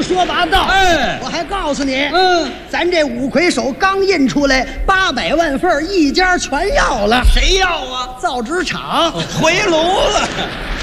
说八道。 哎， 我还告诉你，咱这五魁首刚印出来800万份，一家全要了。 谁要啊？ 造纸厂回炉了。